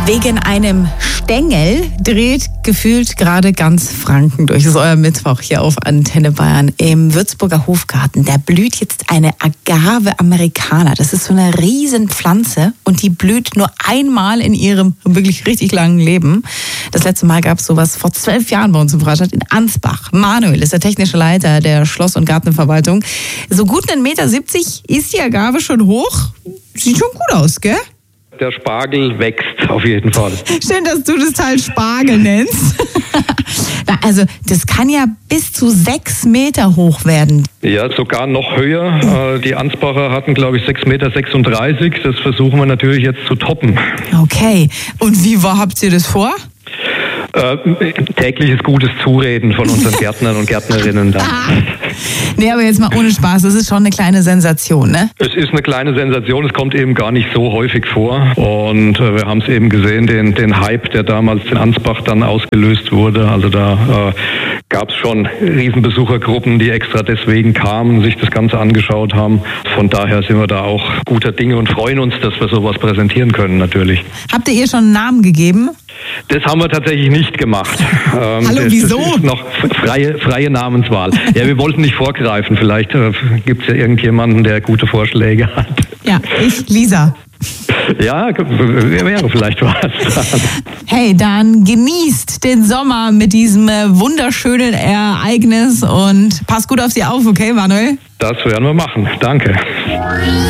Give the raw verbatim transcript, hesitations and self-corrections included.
Wegen einem Stängel dreht gefühlt gerade ganz Franken durch. Das ist euer Mittwoch hier auf Antenne Bayern. Im Würzburger Hofgarten, da blüht jetzt eine Agave americana. Das ist so eine Riesenpflanze und die blüht nur einmal in ihrem wirklich richtig langen Leben. Das letzte Mal gab es sowas vor zwölf Jahren bei uns im Freistaat in Ansbach. Manuel ist der technische Leiter der Schloss- und Gartenverwaltung. So gut einen Meter siebzig ist die Agave schon hoch. Sieht schon gut aus, gell? Der Spargel wächst auf jeden Fall. Schön, dass du das Teil Spargel nennst. Also das kann ja bis zu sechs Meter hoch werden. Ja, sogar noch höher. Die Ansbacher hatten, glaube ich, sechs Meter sechsunddreißig. Das versuchen wir natürlich jetzt zu toppen. Okay. Und wie war, habt ihr das vor? Äh, tägliches gutes Zureden von unseren Gärtnern und Gärtnerinnen da. Nee, aber jetzt mal ohne Spaß, das ist schon eine kleine Sensation, ne? Es ist eine kleine Sensation, es kommt eben gar nicht so häufig vor. Und äh, wir haben es eben gesehen, den, den Hype, der damals in Ansbach dann ausgelöst wurde. Also da äh, gab es schon Riesenbesuchergruppen, die extra deswegen kamen, sich das Ganze angeschaut haben. Von daher sind wir da auch guter Dinge und freuen uns, dass wir sowas präsentieren können natürlich. Habt ihr ihr schon einen Namen gegeben? Das haben wir tatsächlich nicht gemacht. Ähm, Hallo, das, wieso? Das ist noch freie, freie Namenswahl. Ja, wir wollten nicht vorgreifen. Vielleicht äh, gibt es ja irgendjemanden, der gute Vorschläge hat. Ja, ich, Lisa. Ja, wäre vielleicht was. Hey, dann genießt den Sommer mit diesem äh, wunderschönen Ereignis und passt gut auf sie auf, okay, Manuel? Das werden wir machen. Danke.